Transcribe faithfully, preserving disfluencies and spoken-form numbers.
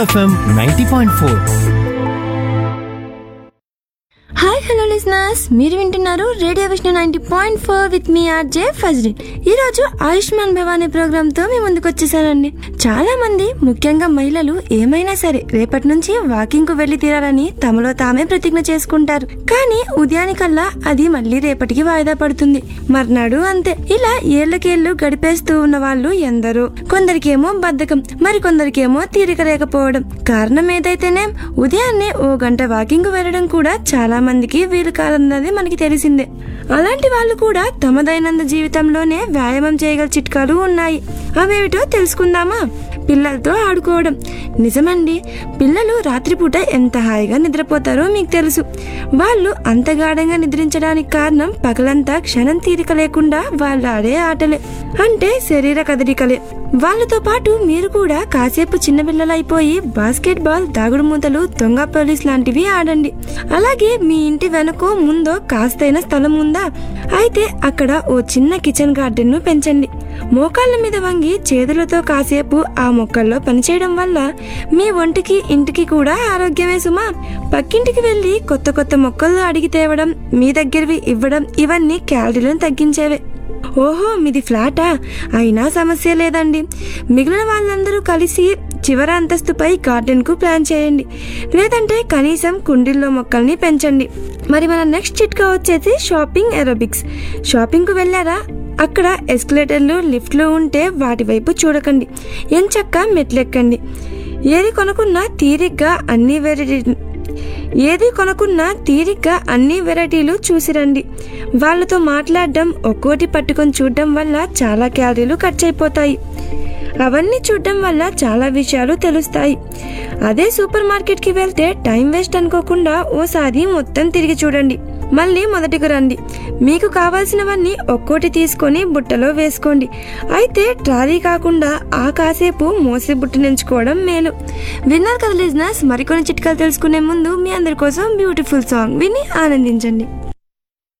FM ninety point four. Hi hello listeners, మీరు వింటున్నారు radio Vishnu ninety point four with me RJ ఫజ్రీన్. ఈ రోజు ఆయుష్మాన్ భవ అనే ప్రోగ్రామ్ తో మీ ముందుకు వచ్చేసానండి. చాలా మంది, ముఖ్యంగా మహిళలు ఏమైనా సరే రేపటి నుంచి వాకింగ్ కు వెళ్లి తీరాలని తమలో తామే ప్రతిజ్ఞ చేసుకుంటారు. కానీ ఉదయానికల్లా అది మళ్ళీ రేపటికి వాయిదా పడుతుంది. మర్నాడు అంతే. ఇలా ఏళ్లకేళ్లు గడిపేస్తూ ఉన్న వాళ్ళు ఎందరో. కొందరికేమో బద్ధకం, మరి కొందరికేమో తీరిక లేకపోవడం. కారణం ఏదైతేనే ఉదయాన్నే ఓ గంట వాకింగ్ వెళ్ళడం కూడా చాలా మందికి వీలు కాదన్నది మనకి తెలిసిందే. అలాంటి వాళ్ళు కూడా తమ దైనందిన జీవితంలోనే వ్యాయామం చేయగల చిట్కాలు ఉన్నాయి. అవేమిటో తెలుసుకుందామా? పిల్లలతో ఆడుకోవడం. నిజమండి, పిల్లలు రాత్రిపూట ఎంత హాయిగా నిద్రపోతారో మీకు తెలుసు. వాళ్ళు అంత గాఢంగా నిద్రించడానికి కారణం పగలంతా క్షణం తీరిక లేకుండా వాళ్ళు ఆడే ఆటలే, అంటే శరీర కదలికలే. వాళ్ళతో పాటు మీరు కూడా కాసేపు చిన్నపిల్లలైపోయి బాస్కెట్ బాల్, దాగుడు మూతలు, దొంగ పోలీస్ లాంటివి ఆడండి. అలాగే మీ ఇంటి వెనకో ముందో కాస్తైన స్థలం ఉందా? అయితే అక్కడ ఓ చిన్న కిచెన్ గార్డెన్ ను పెంచండి. మోకాళ్ళ మీద వంగి చేతులతో కాసేపు ఆ మొక్కల్లో పనిచేయడం వల్ల మీ ఒంటికి ఇంటికి కూడా ఆరోగ్యమే సుమా. పక్కింటికి వెళ్లి కొత్త కొత్త మొక్కలు అడిగి తేవడం, మీ దగ్గరవి ఇవ్వడం, ఇవన్నీ క్యాలరీలను తగ్గించేవే. ఓహో, మీది ఫ్లాటా? అయినా సమస్య లేదండి. మిగిలిన వాళ్ళందరూ కలిసి చివరి అంతస్తుపై గార్డెన్ కు ప్లాన్ చేయండి. లేదంటే కనీసం కుండీల్లో మొక్కల్ని పెంచండి. మరి మన నెక్స్ట్ చిట్కా వచ్చేసి షాపింగ్ ఏరోబిక్స్. షాపింగ్ కు వెళ్ళారా? అక్కడ ఎస్కలేటర్లు, లిఫ్ట్లు ఉంటే వాటి వైపు చూడకండి. ఎంచక్కా మెట్లెక్కండి. ఏది కొనుక్కున్నా తీరిగ్గా అన్ని వెరైటీ ఏది కొనుక్కున్నా తీరిగ్గా అన్ని వెరైటీలు చూసిరండి. వాళ్ళతో మాట్లాడడం, ఒక్కోటి పట్టుకొని చూడడం వల్ల చాలా క్యాలరీలు ఖర్చు అయిపోతాయి. అవన్నీ చూడడం వల్ల చాలా విషయాలు తెలుస్తాయి. అదే సూపర్ మార్కెట్కి వెళ్తే టైం వేస్ట్ అనుకోకుండా ఓసారి మొత్తం తిరిగి చూడండి. మళ్ళీ మొదటికి రండి. మీకు కావాల్సినవన్నీ ఒక్కోటి తీసుకొని బుట్టలో వేసుకోండి. అయితే ట్రాలీ కాకుండా ఆ కాసేపు మోసే బుట్ట ఎంచుకోవడం మేలు. విన్నారు కదా లిజనర్స్? మరికొన్ని చిట్కాలు తెలుసుకునే ముందు మీ అందరి కోసం బ్యూటిఫుల్ సాంగ్ విని ఆనందించండి.